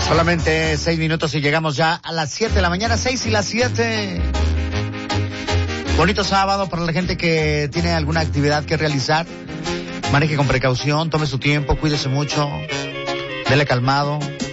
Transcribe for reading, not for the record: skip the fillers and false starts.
Solamente 6 minutos y llegamos ya a las 7 de la mañana, 6 y las 7. Bonito sábado para la gente que tiene alguna actividad que realizar. Maneje con precaución, tome su tiempo, cuídese mucho, dele calmado.